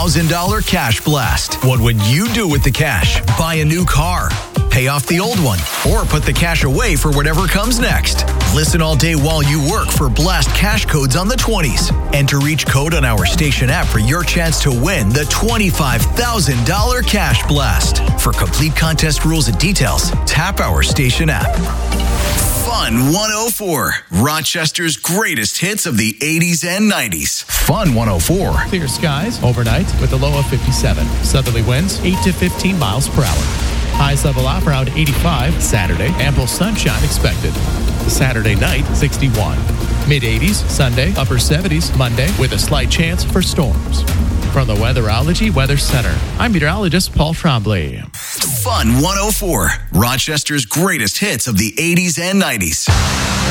$25,000 cash blast. What would you do with the cash? Buy a new car, pay off the old one, or put the cash away for whatever comes next. Listen all day while you work for Blast cash codes on the 20s. Enter each code on our station app for your chance to win the $25,000 cash blast. For complete contest rules and details, tap our station app. Fun 104, Rochester's greatest hits of the 80s and 90s. Fun 104. Clear skies overnight with a low of 57. Southerly winds 8 to 15 miles per hour. Highs level off around 85 Saturday. Ample sunshine expected. Saturday night, 61. Mid-80s Sunday, upper 70s Monday with a slight chance for storms. From the Weatherology Weather Center, I'm meteorologist Paul Trombley. Fun 104, Rochester's greatest hits of the 80s and 90s.